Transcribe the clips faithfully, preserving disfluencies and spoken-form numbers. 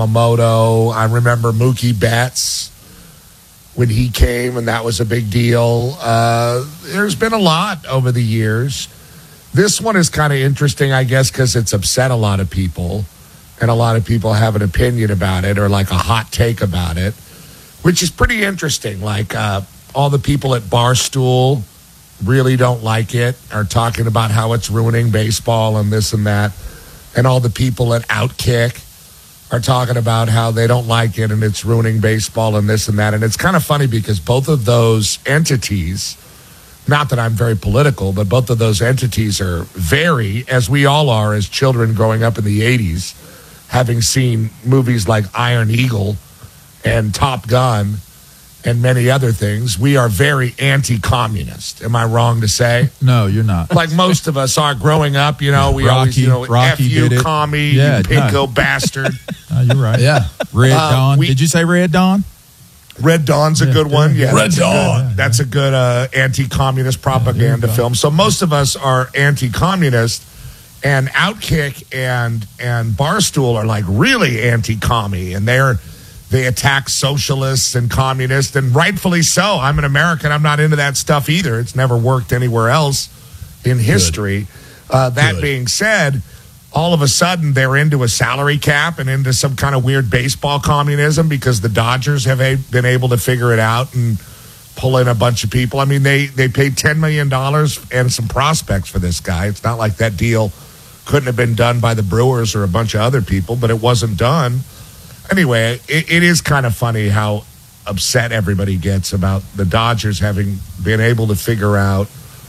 Yamamoto. I remember Mookie Betts when he came, and that was a big deal. Uh, there's been a lot over the years. This one is kind of interesting, I guess, because it's upset a lot of people, and a lot of people have an opinion about it or like a hot take about it, which is pretty interesting. Like uh, all the people at Barstool really don't like it, are talking about how it's ruining baseball and this and that, and all the people at Outkick are talking about how they don't like it and it's ruining baseball and this and that. And it's kind of funny because both of those entities, not that I'm very political, but both of those entities are very, as we all are as children growing up in the eighties, having seen movies like Iron Eagle and Top Gun and many other things, we are very anti-communist. Am I wrong to say? No, you're not. Like most of us are growing up, you know, we Rocky, always, you know, Rocky F you, did it. commie, Yeah, you pinko no. bastard. No, you're right. Yeah. Red Uh, Dawn. we- Did you say Red Dawn? Red Dawn's a Yeah, good one. Yeah, Red that's a Dawn. good- That's a good uh, anti-communist propaganda go. film. So most of us are anti-communist, and Outkick and and Barstool are like really anti-commie, and they're they attack socialists and communists, and rightfully so. I'm an American. I'm not into that stuff either. It's never worked anywhere else in history. Uh, that Good. being said, all of a sudden they're into a salary cap and into some kind of weird baseball communism because the Dodgers have a, been able to figure it out and pull in a bunch of people. I mean, they, they paid ten million dollars and some prospects for this guy. It's not like that deal couldn't have been done by the Brewers or a bunch of other people, but it wasn't done. Anyway, it, it is kind of funny how upset everybody gets about the Dodgers having been able to figure out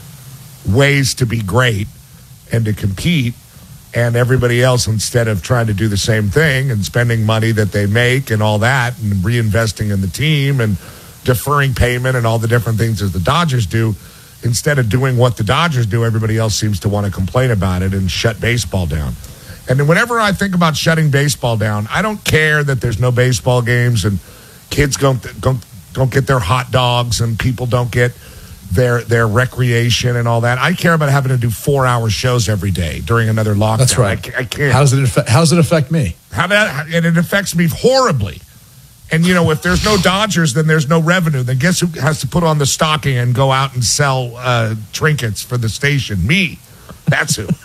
ways to be great and to compete, and everybody else, instead of trying to do the same thing and spending money that they make and all that and reinvesting in the team and deferring payment and all the different things that the Dodgers do, instead of doing what the Dodgers do, everybody else seems to want to complain about it and shut baseball down. And then whenever I think about shutting baseball down, I don't care that there's no baseball games and kids don't don't, don't get their hot dogs and people don't get their their recreation and all that. I care about having to do four-hour shows every day during another lockdown. That's right. I, ca- I can't. How does it affect, how does it affect me? How that and it affects me horribly. And you know, if there's no Dodgers, then there's no revenue. Then guess who has to put on the stocking and go out and sell uh, trinkets for the station? Me. That's who.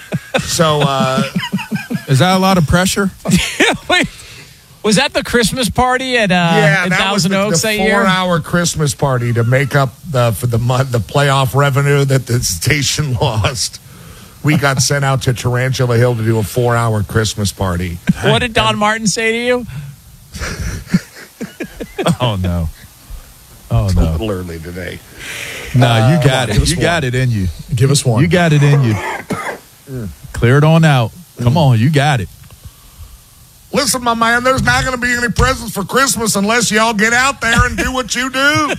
So, uh, Is that a lot of pressure? Wait, was that the Christmas party at uh, yeah, at that was Thousand the, Oaks the that year? four-hour Christmas party to make up the, for the month, the playoff revenue that the station lost. We got sent out to Tarantula Hill to do a four-hour Christmas party. What did Don Martin say to you? Oh, no. Oh, A no. little early today. No, you got give it. us You one. got it in you. Give us one. You got it in you. Clear it on out. Come on, you got it. Listen, my man, there's not going to be any presents for Christmas unless y'all get out there and do what you do.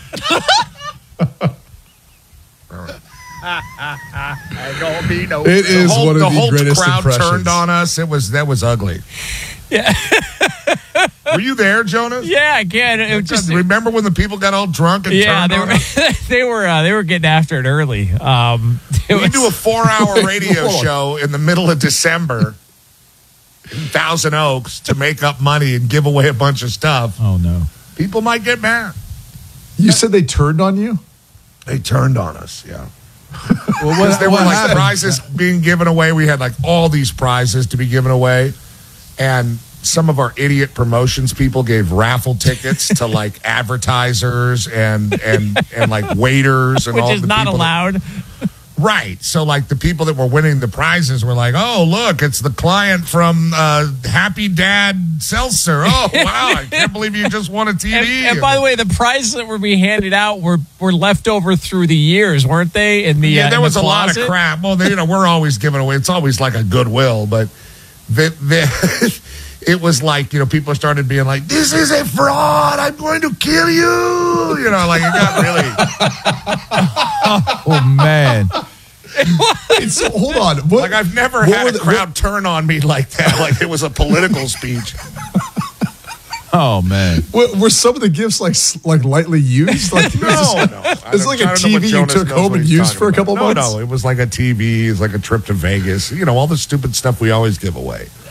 It is the whole, one of the the, whole greatest crowd impressions. turned on us. It was that was ugly. Yeah. Were you there, Jonas? Yeah, again, it was just Remember when the people got all drunk and yeah, turned they on were us? they were uh, they were getting after it early. Um, it We was- do a four-hour radio Hold on. show in the middle of December in Thousand Oaks to make up money and give away a bunch of stuff. Oh, no. People might get mad. You said they turned on you? They turned on us, yeah. Well, Because there were what like happened? prizes being given away. We had like all these prizes to be given away. And some of our idiot promotions people gave raffle tickets to like advertisers and and and like waiters and which all is the not people that- allowed. right. So like the people that were winning the prizes were like, oh look, it's the client from uh, Happy Dad Seltzer. Oh wow, I can't believe you just won a T V. And, and by the way, the prizes that were being handed out were, were left over through the years, weren't they? In the yeah, uh, there in was the a lot of closet? crap. Well, they, you know, we're always giving away. It's always like a goodwill, but the the. It was like, you know, people started being like, this is a fraud. I'm going to kill you. You know, like it got really. Oh, man. Wait, so, hold on. What, Like I've never what had were a the- crowd turn on me like that. Like it was a political speech. Oh, man. Were, were some of the gifts like s- like lightly used? Like, No, no. It's like a T V you took home and used for a couple no, months? No, it was like a T V. It's like a trip to Vegas. You know, all the stupid stuff we always give away.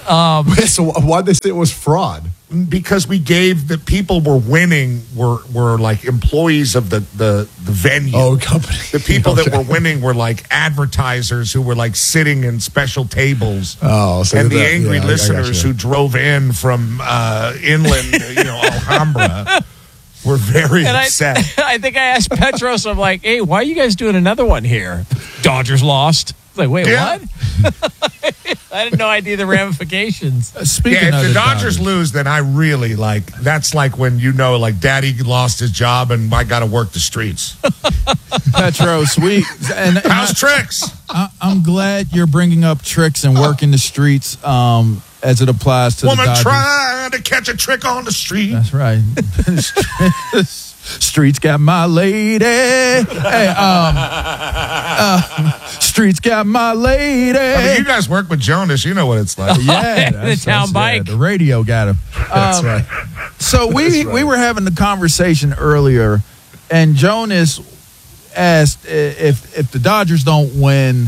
Um, so why'd they say it was fraud? Because we gave the people were winning were were like employees of the the, the venue. Oh, company. The people Okay. that were winning were like advertisers who were like sitting in special tables. Oh, so and the that- angry yeah, I- I listeners gotcha. who drove in from uh, inland, you know, Alhambra, were very and I, upset. I think I asked Petros, I'm like, hey, why are you guys doing another one here? Dodgers lost. I was like, wait, Yeah. what? I had no idea the ramifications. Uh, Speaking Yeah, if of the Dodgers lose, then I really like. That's like when you know, like, Daddy lost his job and I got to work the streets. Petros, we and, and How's I, tricks? I, I'm glad you're bringing up tricks and working the streets um, as it applies to Woman the Dodgers. trying to catch a trick on the street. That's right. Streets got my lady. Hey, um, uh, streets got my lady. I mean, you guys work with Jonas. You know what it's like. yeah, The that's- town that's- bike. yeah, the radio got him. That's Um, right. So we That's right. we were having the conversation earlier, and Jonas asked i- if if the Dodgers don't win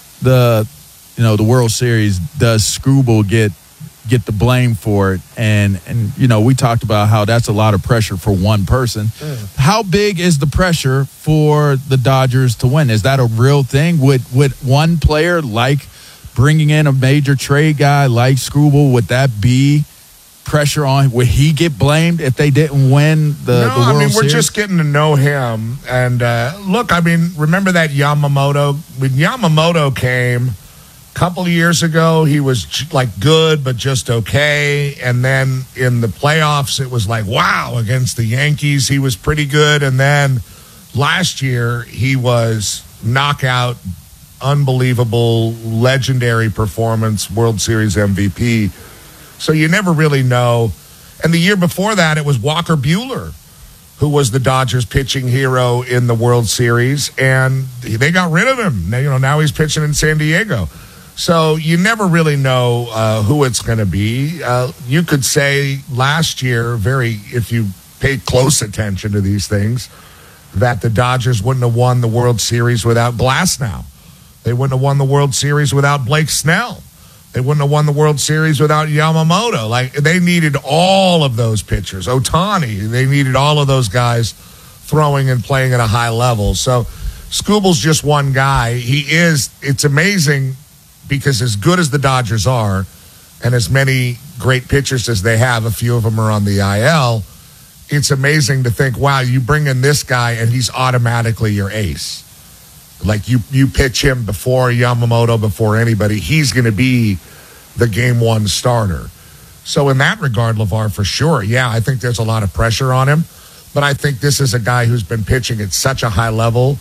the you know the World Series, does Screwball get get the blame for it? And and you know we talked about how that's a lot of pressure for one person. How big is the pressure for the Dodgers to win? Is that a real thing? Would would one player like bringing in a major trade guy like Screwball, would that be pressure on? Would he get blamed if they didn't win the, no, the World I mean, we're Series? just getting to know him. And uh, look, I mean, remember that Yamamoto? When Yamamoto came a couple of years ago, he was j- like good, but just okay. And then in the playoffs, it was like, wow, against the Yankees, he was pretty good. And then last year, he was knockout, unbelievable, legendary performance, World Series M V P. So you never really know. And the year before that, it was Walker Buehler, who was the Dodgers pitching hero in the World Series, and they got rid of him. Now, you know, now he's pitching in San Diego. So you never really know uh, who it's going to be. Uh, you could say last year, very if you pay close attention to these things, that the Dodgers wouldn't have won the World Series without Glasnow. They wouldn't have won the World Series without Blake Snell. They wouldn't have won the World Series without Yamamoto. Like, they needed all of those pitchers. Ohtani, they needed all of those guys throwing and playing at a high level. So Scooble's just one guy. He is, it's amazing because as good as the Dodgers are and as many great pitchers as they have, a few of them are on the I L, it's amazing to think, wow, you bring in this guy and he's automatically your ace. Like you, you pitch him before Yamamoto, before anybody, he's going to be the game one starter. So in that regard, LeVar, for sure, yeah, I think there's a lot of pressure on him. But I think this is a guy who's been pitching at such a high level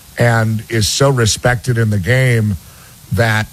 and is so respected in the game that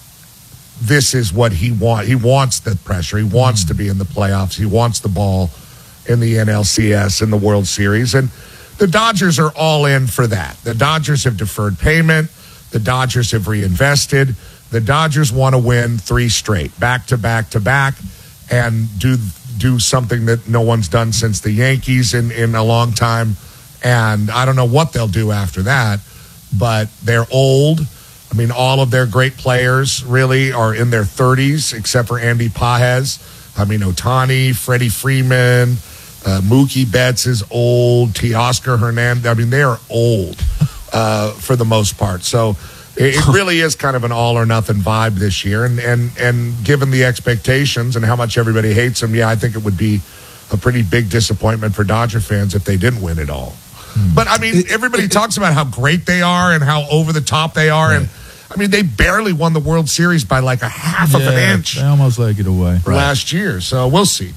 this is what he wants. He wants the pressure. He wants to be in the playoffs. He wants the ball in the N L C S, in the World Series. And the Dodgers are all in for that. The Dodgers have deferred payment. The Dodgers have reinvested. The Dodgers want to win three straight, back to back to back, and do do something that no one's done since the Yankees in, in a long time. And I don't know what they'll do after that, but they're old. I mean, all of their great players really are in their thirties, except for Andy Pages. I mean, Ohtani, Freddie Freeman, Uh, Mookie Betts is old. Teoscar Hernandez. I mean, they are old uh, for the most part. So it, it really is kind of an all or nothing vibe this year. And, and and given the expectations and how much everybody hates them, yeah, I think it would be a pretty big disappointment for Dodger fans if they didn't win it all. But I mean, everybody talks about how great they are and how over the top they are. And I mean, they barely won the World Series by like a half of an Yeah, inch They almost let it away. last year. So we'll see.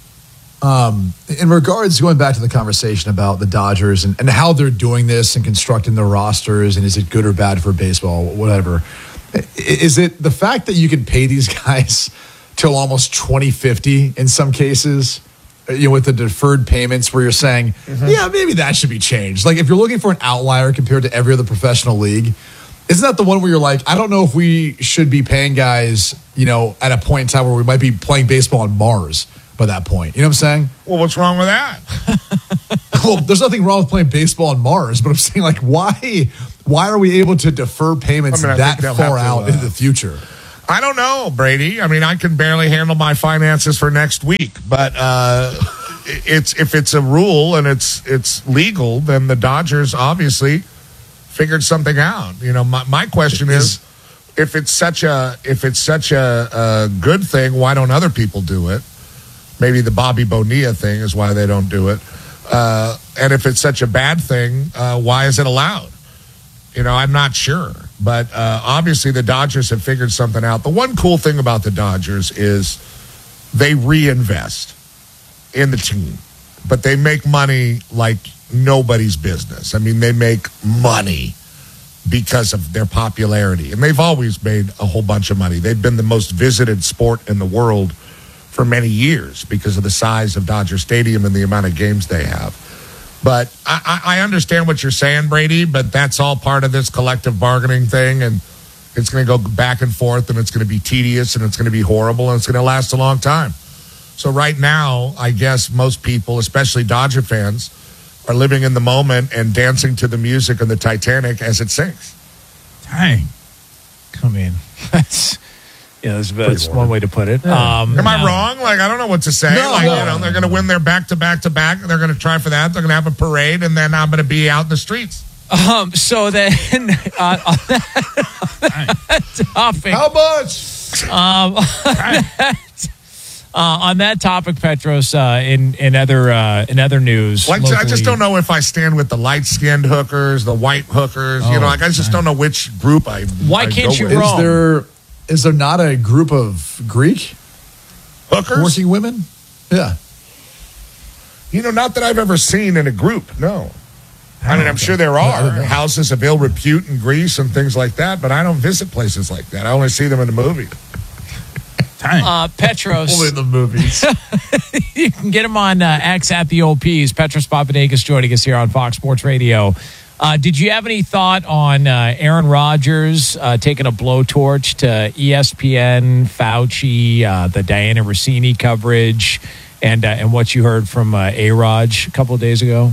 Um, in regards, going back to the conversation about the Dodgers and, and how they're doing this and constructing their rosters, and is it good or bad for baseball, whatever. I- Is it the fact that you can pay these guys till almost twenty fifty in some cases, you know, with the deferred payments where you're saying, yeah, maybe that should be changed. Like if you're looking for an outlier compared to every other professional league, isn't that the one where you're like, I don't know if we should be paying guys, you know, at a point in time where we might be playing baseball on Mars by that point. You know what I'm saying? Well, what's wrong with that? Well, there's nothing wrong with playing baseball on Mars, but I'm saying, like, why why are we able to defer payments I mean, I that think they'll far have to, out uh, into the future? I don't know, Brady. I mean, I can barely handle my finances for next week, but uh, it's if it's a rule and it's it's legal, then the Dodgers obviously figured something out. You know, my, my question is, if it's such a if it's such a, a good thing, why don't other people do it? Maybe the Bobby Bonilla thing is why they don't do it. Uh, and if it's such a bad thing, uh, why is it allowed? You know, I'm not sure. But uh, obviously the Dodgers have figured something out. The one cool thing about the Dodgers is they reinvest in the team. But they make money like nobody's business. I mean, they make money because of their popularity. And they've always made a whole bunch of money. They've been the most visited sport in the world for many years because of the size of Dodger Stadium and the amount of games they have. But I, I understand what you're saying, Brady, but that's all part of this collective bargaining thing, and it's going to go back and forth, and it's going to be tedious, and it's going to be horrible, and it's going to last a long time. So right now, I guess most people, especially Dodger fans, are living in the moment and dancing to the music of the Titanic as it sinks. Dang. Come in. That's... Yeah, that's, that's one way to put it. Yeah. Um, Am I no. wrong? Like, I don't know what to say. No, like, no, you know, no, they're going to win their back-to-back-to-back. They're going to try for that. They're going to have a parade, and then I'm going to be out in the streets. Um, so then, uh, on, that, on that topic, How much? um, on, that, uh, on that topic, Petros, uh, in in other uh, in other news, Like, I locally- just don't know if I stand with the light-skinned hookers, the white hookers. you Oh, know, like, I just don't know which group I Why I can't go you with. roll? Is there is there not a group of Greek Hookers? working women? Yeah. You know, not that I've ever seen in a group, no. I mean, I'm sure there I are don't know. houses of ill repute in Greece and things like that, but I don't visit places like that. I only see them in the movie. Dang. uh, Petros. Only in the movies. You can get him on uh, X at the O Ps. Petros Papadakis joining us here on Fox Sports Radio. Uh, did you have any thought on uh, Aaron Rodgers uh, taking a blowtorch to E S P N, Fauci, uh, the Diana Rossini coverage, and uh, and what you heard from uh, A-Raj a couple of days ago?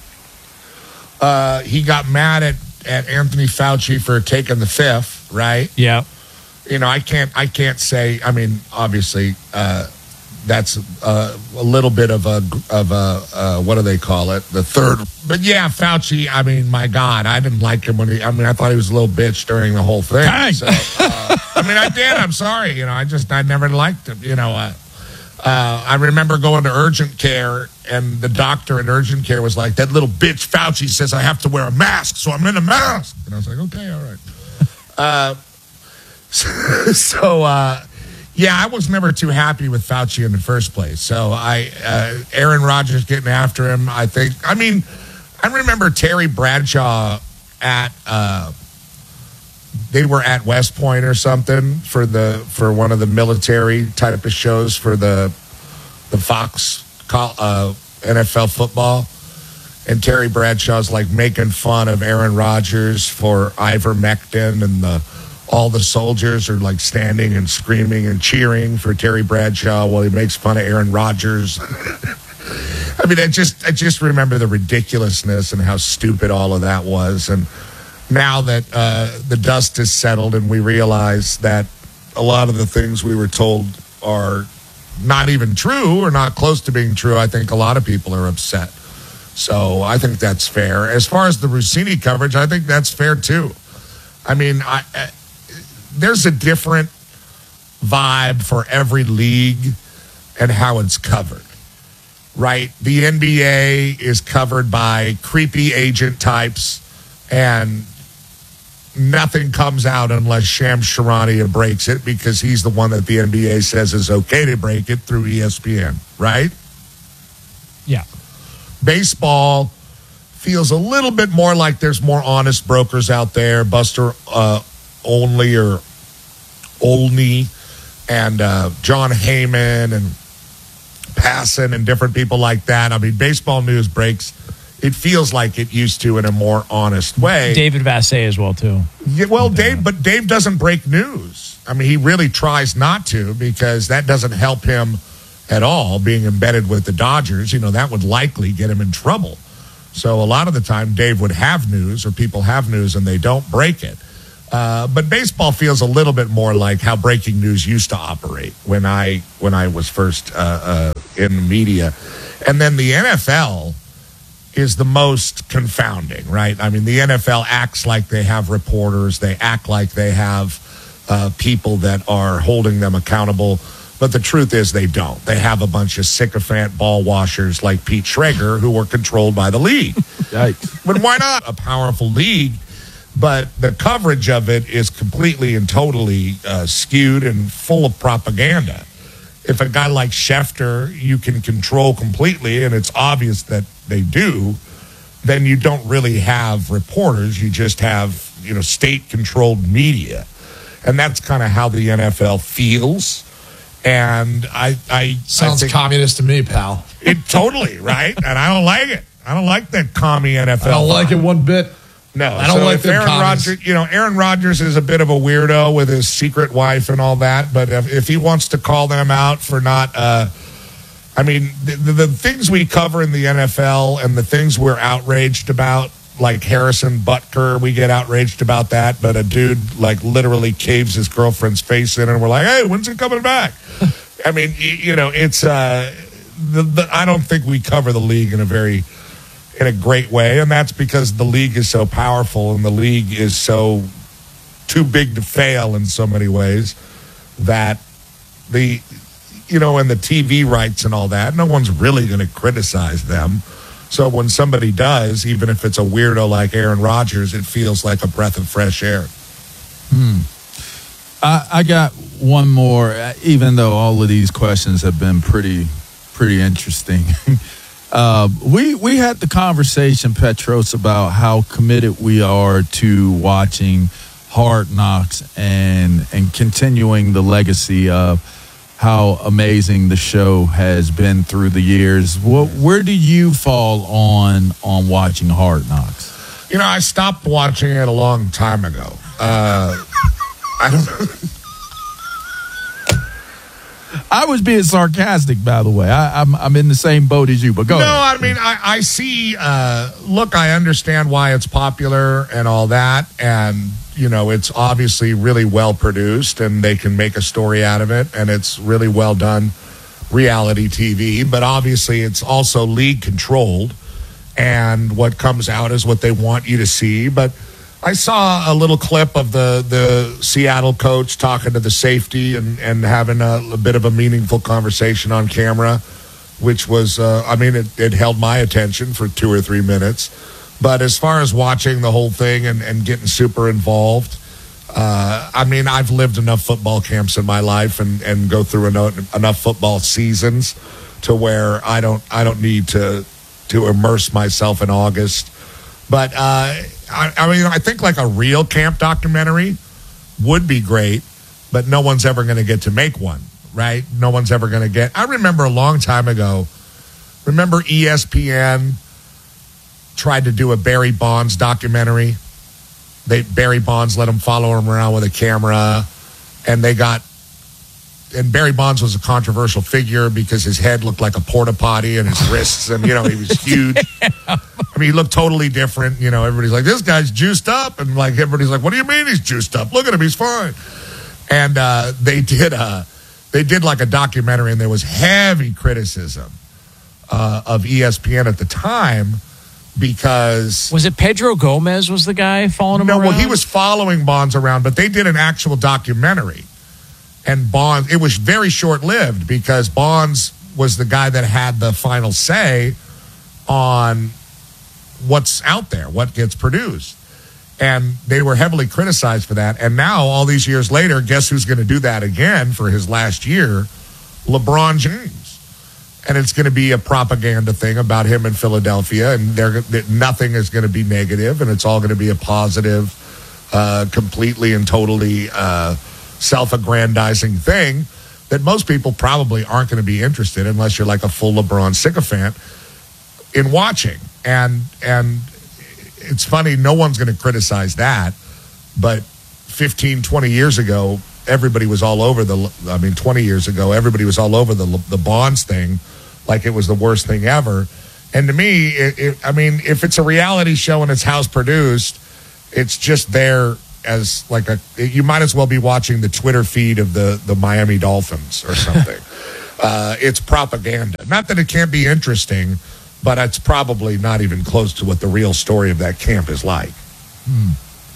Uh, he got mad at, at Anthony Fauci for taking the fifth, right? Yeah. You know, I can't, I can't say. I mean, obviously, uh, that's uh, a little bit of a, of a, uh, what do they call it? The third. But yeah, Fauci. I mean, my God, I didn't like him when he. I mean, I thought he was a little bitch during the whole thing. Dang. So, uh, I mean, I did. I'm sorry. You know, I just, I never liked him. You know, uh, uh, I remember going to urgent care, and the doctor in urgent care was like, "That little bitch Fauci says I have to wear a mask, so I'm in a mask." And I was like, "Okay, all right." uh, so, uh, yeah, I was never too happy with Fauci in the first place. So I, uh, Aaron Rodgers getting after him, I think. I mean, I remember Terry Bradshaw at, uh, they were at West Point or something for the for one of the military type of shows for the the Fox uh, N F L football. And Terry Bradshaw's like making fun of Aaron Rodgers for ivermectin, and the all the soldiers are like standing and screaming and cheering for Terry Bradshaw while he makes fun of Aaron Rodgers. I mean, I just I just remember the ridiculousness and how stupid all of that was. And now that uh, the dust is settled and we realize that a lot of the things we were told are not even true or not close to being true, I think a lot of people are upset. So I think that's fair. As far as the Rossini coverage, I think that's fair too. I mean, I, I, there's a different vibe for every league and how it's covered, right? The N B A is covered by creepy agent types, and nothing comes out unless Shams Charania breaks it, because he's the one that the N B A says is okay to break it through E S P N, right? Yeah. Baseball feels a little bit more like there's more honest brokers out there. Buster uh, Only or Olney and uh, John Heyman and Passan and different people like that. I mean, baseball news breaks, it feels like it used to in a more honest way. David Vassay as well, too. Yeah, well, Dave, but Dave doesn't break news. I mean, he really tries not to, because that doesn't help him at all, being embedded with the Dodgers. You know, that would likely get him in trouble. So a lot of the time, Dave would have news, or people have news, and they don't break it. Uh, but baseball feels a little bit more like how breaking news used to operate when I when I was first uh, uh, in the media. And then the N F L is the most confounding, right? I mean, the N F L acts like they have reporters. They act like they have uh, people that are holding them accountable. But the truth is they don't. They have a bunch of sycophant ball washers like Pete Schrager who are controlled by the league. Yikes. But why not? A powerful league. But the coverage of it is completely and totally uh, skewed and full of propaganda. If a guy like Schefter you can control completely, and it's obvious that they do, then you don't really have reporters. You just have, you know, state-controlled media. And that's kind of how the N F L feels. And I... I Sounds I think communist to me, pal. It totally, right? And I don't like it. I don't like that commie N F L. I don't like it one bit. No, I don't so like if them Aaron comments. Rodgers. You know, Aaron Rodgers is a bit of a weirdo with his secret wife and all that. But if, if he wants to call them out for not, uh, I mean, the, the, the things we cover in the N F L and the things we're outraged about, like Harrison Butker, we get outraged about that. But a dude like literally caves his girlfriend's face in, and we're like, hey, when's it coming back? I mean, you know, it's. Uh, the, the, I don't think we cover the league in a very. in a great way, and that's because the league is so powerful and the league is so too big to fail in so many ways that the, you know, and the T V rights and all that, no one's really going to criticize them. So when somebody does, even if it's a weirdo like Aaron Rodgers, it feels like a breath of fresh air. Hmm. I, I got one more, uh, even though all of these questions have been pretty, pretty interesting. Uh, we we had the conversation, Petros, about how committed we are to watching Hard Knocks and and continuing the legacy of how amazing the show has been through the years. What, where do you fall on on watching Hard Knocks? You know, I stopped watching it a long time ago. Uh, I don't know. I was being sarcastic, by the way. I, I'm I'm in the same boat as you, but go no, ahead. I mean, I, I see, uh, look, I understand why it's popular and all that. And, you know, it's obviously really well produced and they can make a story out of it. And it's really well done reality T V. But obviously it's also league controlled. And what comes out is what they want you to see. But I saw a little clip of the, the Seattle coach talking to the safety and, and having a, a bit of a meaningful conversation on camera, which was, uh, I mean, it, it held my attention for two or three minutes. But as far as watching the whole thing and, and getting super involved, uh, I mean, I've lived enough football camps in my life and, and go through enough, enough football seasons to where I don't I don't need to to immerse myself in August. But, uh, I, I mean, I think like a real camp documentary would be great, but no one's ever going to get to make one, right? No one's ever going to get. I remember a long time ago, remember E S P N tried to do a Barry Bonds documentary? They Barry Bonds let him follow him around with a camera, and they got, and Barry Bonds was a controversial figure because his head looked like a porta potty and his wrists, and, you know, he was huge. I mean, he looked totally different. You know, everybody's like, this guy's juiced up. And, like, everybody's like, what do you mean he's juiced up? Look at him, he's fine. And uh, they did uh, they did like a documentary, and there was heavy criticism uh, of E S P N at the time because... Was it Pedro Gomez was the guy following him no, around? well, he was following Bonds around, but they did an actual documentary. And Bonds, it was very short-lived because Bonds was the guy that had the final say on what's out there, what gets produced. And they were heavily criticized for that. And now, all these years later, guess who's going to do that again for his last year? LeBron James. And it's going to be a propaganda thing about him in Philadelphia. And they're, nothing is going to be negative, and it's all going to be a positive, uh, completely and totally... Uh, self-aggrandizing thing that most people probably aren't going to be interested unless you're like a full LeBron sycophant in watching. And and it's funny, no one's going to criticize that, but fifteen, twenty years ago, everybody was all over the, I mean, twenty years ago, everybody was all over the the Bonds thing like it was the worst thing ever. And to me, it, it, I mean, if it's a reality show and it's house produced, it's just there as like a, you might as well be watching the Twitter feed of the, the Miami Dolphins or something. uh, it's propaganda. Not that it can't be interesting, but it's probably not even close to what the real story of that camp is like. Hmm.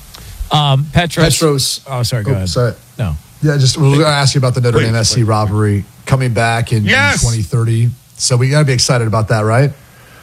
Um, Petros. Petros. Oh, sorry. Go oh, ahead. Sorry. No. Yeah, just we we're going to ask you about the Notre Please, Dame S C please. robbery coming back in, Yes. in twenty thirty. So we got to be excited about that, right?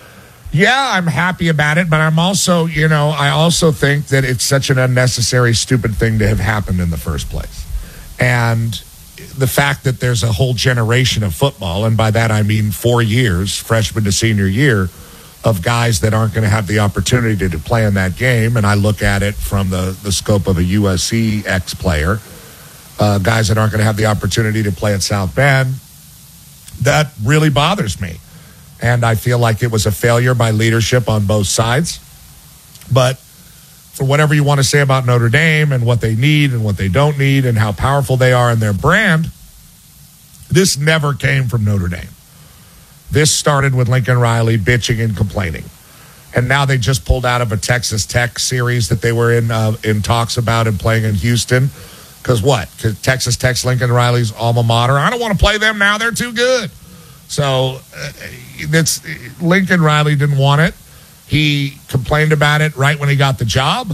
Yeah, I'm happy about it, but I'm also, you know, I also think that it's such an unnecessary, stupid thing to have happened in the first place. And the fact that there's a whole generation of football, and by that I mean four years, freshman to senior year, of guys that aren't going to have the opportunity to, to play in that game. And I look at it from the, the scope of a U S C ex-player, uh, guys that aren't going to have the opportunity to play at South Bend. That really bothers me. And I feel like it was a failure by leadership on both sides. But for whatever you want to say about Notre Dame and what they need and what they don't need and how powerful they are in their brand, this never came from Notre Dame. This started with Lincoln Riley bitching and complaining. And now they just pulled out of a Texas Tech series that they were in uh, in talks about and playing in Houston. Because what? Because Texas Tech's Lincoln Riley's alma mater. I don't want to play them now. They're too good. So uh, it's, Lincoln Riley didn't want it. He complained about it right when he got the job.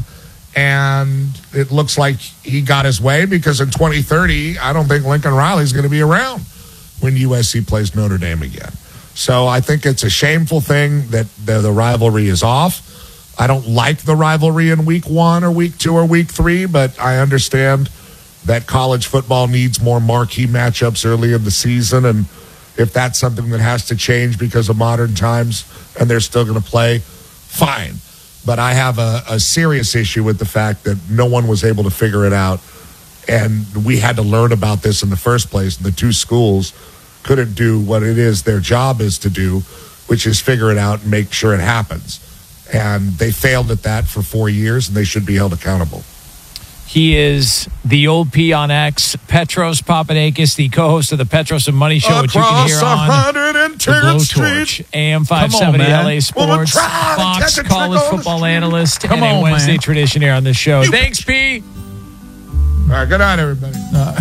And it looks like he got his way because in twenty thirty, I don't think Lincoln Riley's going to be around when U S C plays Notre Dame again. So I think it's a shameful thing that the, the rivalry is off. I don't like the rivalry in week one or week two or week three, but I understand that college football needs more marquee matchups early in the season. And if that's something that has to change because of modern times and they're still going to play, fine. But I have a, a serious issue with the fact that no one was able to figure it out. And we had to learn about this in the first place. And the two schools couldn't do what it is their job is to do, which is figure it out and make sure it happens. And they failed at that for four years, and they should be held accountable. He is the old P on X, Petros Papadakis, the co-host of the Petros and Money Show, which you can hear on the Blowtorch, A M five seventy on, L A Sports, well, Fox college football analyst, Come and a on, Wednesday man. tradition here on the show. You- Thanks, P. All right, good night, everybody.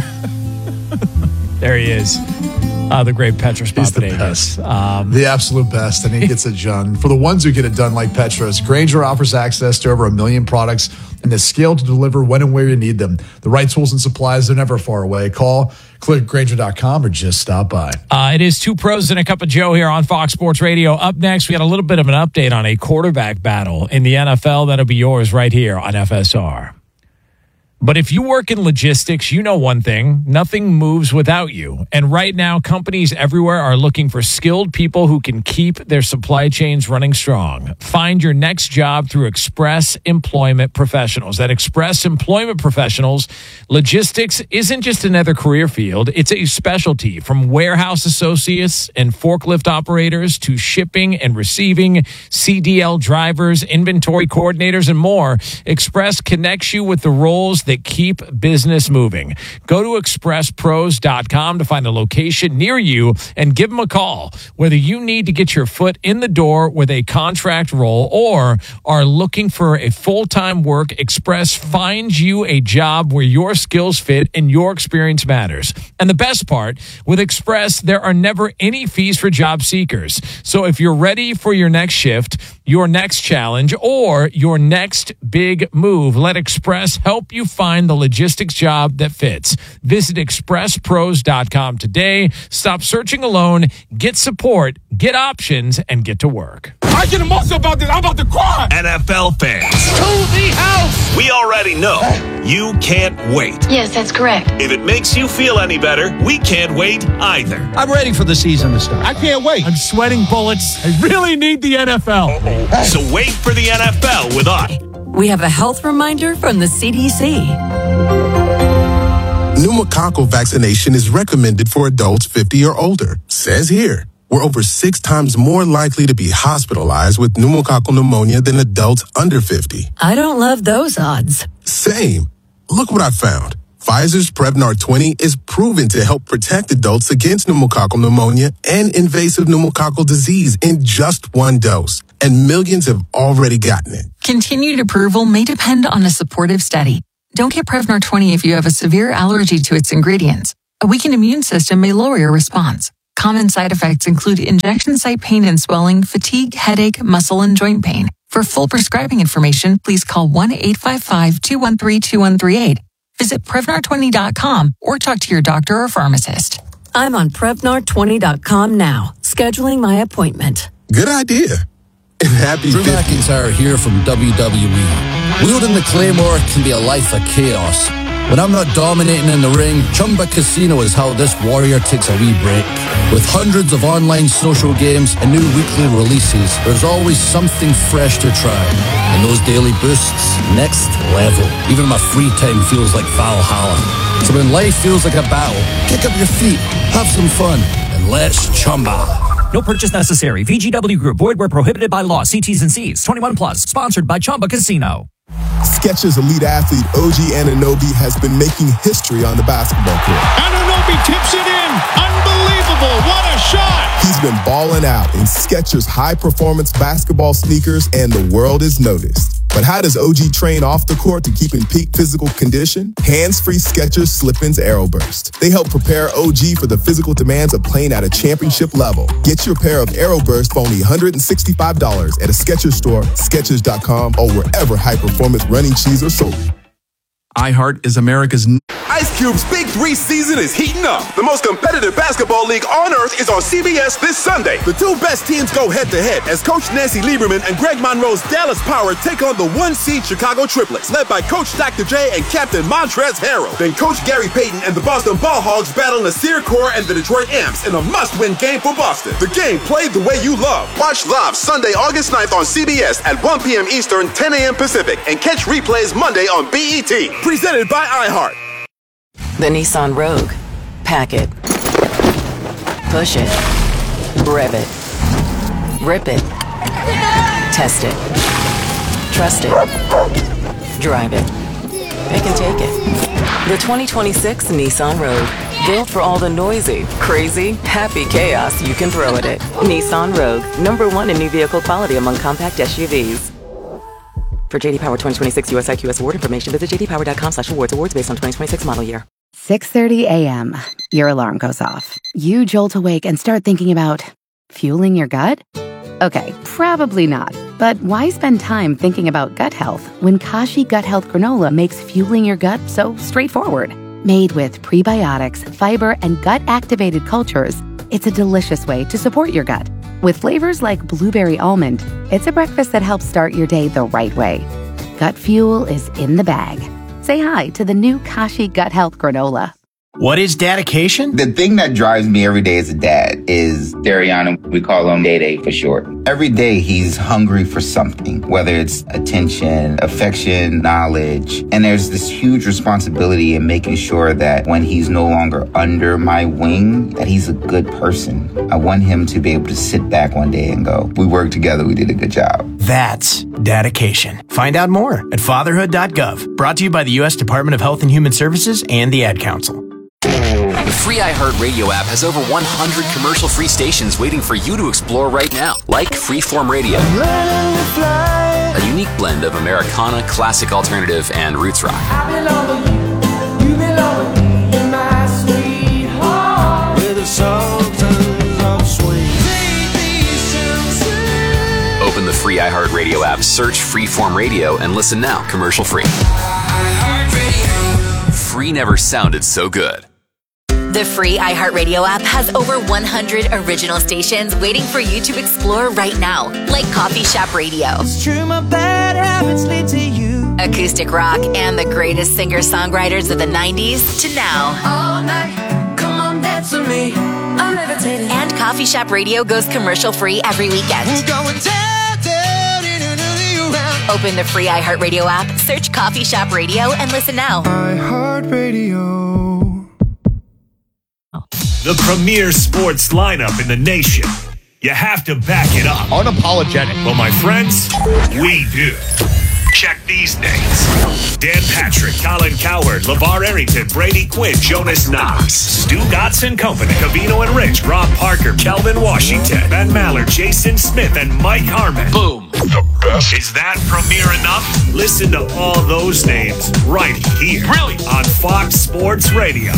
There he is. Uh, the great Petros He's the Papadakis. best. Um, The absolute best, and he gets it done. For the ones who get it done like Petros, Grainger offers access to over a million products and the scale to deliver when and where you need them. The right tools and supplies, they're never far away. Call, click Grainger dot com or just stop by. Uh, it is Two Pros and a Cup of Joe here on Fox Sports Radio. Up next, we got a little bit of an update on a quarterback battle in the N F L. That'll be yours right here on F S R. But if you work in logistics, you know one thing, nothing moves without you. And right now, companies everywhere are looking for skilled people who can keep their supply chains running strong. Find your next job through Express Employment Professionals. At Express Employment Professionals, logistics isn't just another career field, it's a specialty. From warehouse associates and forklift operators to shipping and receiving, C D L drivers, inventory coordinators, and more, Express connects you with the roles that keep business moving. Go to express pros dot com to find a location near you and give them a call. Whether you need to get your foot in the door with a contract role or are looking for a full-time work, Express finds you a job where your skills fit and your experience matters. And the best part, with Express, there are never any fees for job seekers. So if you're ready for your next shift, your next challenge, or your next big move, let Express help you find the logistics job that fits. Visit express pros dot com today. Stop searching alone. Get support, get options, and get to work. I get emotional about this. I'm about to cry. N F L fans, To the house. we already know you can't wait. Yes, that's correct. If it makes you feel any better, we can't wait either. I'm ready for the season to start. I can't wait. I'm sweating bullets. I really need the N F L. So wait for the N F L with us. We have a health reminder from the C D C. Pneumococcal vaccination is recommended for adults fifty or older. Says here, we're over six times more likely to be hospitalized with pneumococcal pneumonia than adults under fifty. I don't love those odds. Same. Look what I found. Pfizer's Prevnar twenty is proven to help protect adults against pneumococcal pneumonia and invasive pneumococcal disease in just one dose. And millions have already gotten it. Continued approval may depend on a supportive study. Don't get Prevnar twenty if you have a severe allergy to its ingredients. A weakened immune system may lower your response. Common side effects include injection site pain and swelling, fatigue, headache, muscle, and joint pain. For full prescribing information, please call one eight five five, two one three, two one three eight. Visit Prevnar twenty dot com or talk to your doctor or pharmacist. I'm on Prevnar twenty dot com now, scheduling my appointment. Good idea. And happy Drew McIntyre here from W W E. Wielding the Claymore can be a life of chaos. When I'm not dominating in the ring, Chumba Casino is how this warrior takes a wee break. With hundreds of online social games and new weekly releases, there's always something fresh to try. And those daily boosts, next level. Even my free time feels like Valhalla. So when life feels like a battle, kick up your feet, have some fun, and let's chumba. No purchase necessary. V G W Group. Void where prohibited by law. See T's and C's. twenty-one plus. Sponsored by Chumba Casino. Skechers elite athlete O G Anunoby has been making history on the basketball court. Anunoby tips it in. Unbelievable. What a shot. He's been balling out in Skechers high-performance basketball sneakers, and the world is noticed. But how does O G train off the court to keep in peak physical condition? Hands-free Skechers Slip-ins AeroBurst. They help prepare O G for the physical demands of playing at a championship level. Get your pair of AeroBurst for only one hundred sixty-five dollars at a Skechers store, Skechers dot com, or wherever high-performance running shoes are sold. iHeart is America's... Ice Cube's Big Three season is heating up. The most competitive basketball league on earth is on C B S this Sunday. The two best teams go head-to-head as Coach Nancy Lieberman and Greg Monroe's Dallas Power take on the one-seed Chicago Triplets, led by Coach Doctor J and Captain Montrezl Harrell. Then Coach Gary Payton and the Boston Ball Hogs battle Nasir Kaur and the Detroit Amps in a must-win game for Boston. The game played the way you love. Watch live Sunday, August ninth on C B S at one p.m. Eastern, ten a.m. Pacific, and catch replays Monday on B E T. Presented by iHeart. The Nissan Rogue. Pack it. Push it. Rev it. Rip it. Test it. Trust it. Drive it. Pick and take it. The twenty twenty-six Nissan Rogue. Built for all the noisy, crazy, happy chaos you can throw at it. Nissan Rogue. Number one in new vehicle quality among compact S U Vs. For J D Power twenty twenty-six U S I Q S award information, visit j d power dot com slash awards. Awards based on twenty twenty-six model year. six thirty a.m. Your alarm goes off. You jolt awake and start thinking about fueling your gut? Okay, probably not. But why spend time thinking about gut health when Kashi Gut Health Granola makes fueling your gut so straightforward? Made with prebiotics, fiber, and gut-activated cultures, it's a delicious way to support your gut. With flavors like blueberry almond, it's a breakfast that helps start your day the right way. Gut fuel is in the bag. Say hi to the new Kashi Gut Health Granola. What is dedication? The thing that drives me every day as a dad is Dariana. We call him Day Day for short. Every day he's hungry for something, whether it's attention, affection, knowledge. And there's this huge responsibility in making sure that when he's no longer under my wing, that he's a good person. I want him to be able to sit back one day and go, we worked together, we did a good job. That's dedication. Find out more at fatherhood dot gov. Brought to you by the U S Department of Health and Human Services and the Ad Council. The free iHeartRadio app has over one hundred commercial-free stations waiting for you to explore right now, like Freeform Radio, a unique blend of Americana, classic alternative, and roots rock. Open the free iHeartRadio app, search Freeform Radio, and listen now, commercial-free. Free never sounded so good. The free iHeartRadio app has over one hundred original stations waiting for you to explore right now, like Coffee Shop Radio, It's true, my bad habits lead to you. acoustic rock, and the greatest singer-songwriters of the nineties to now. All night, come on, dance with me. I'm levitating. And Coffee Shop Radio goes commercial-free every weekend. We're going down, down, in another round. Open the free iHeartRadio app, search Coffee Shop Radio, and listen now. iHeartRadio. The premier sports lineup in the nation. You have to back it up. Unapologetic. Well, my friends, we do. Check these names. Dan Patrick, Colin Cowherd, LeVar Arrington, Brady Quinn, Jonas Knox, Stu Dotson Company, Cavino and Rich, Rob Parker, Kelvin Washington, Ben Maller, Jason Smith, and Mike Harmon. Boom. The best. Is that premier enough? Listen to all those names right here. Brilliant. On Fox Sports Radio.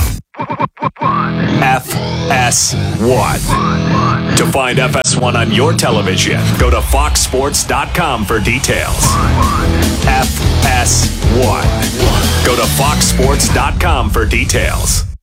F S one. To find F S one on your television, go to fox sports dot com for details. F S one. Go to fox sports dot com for details.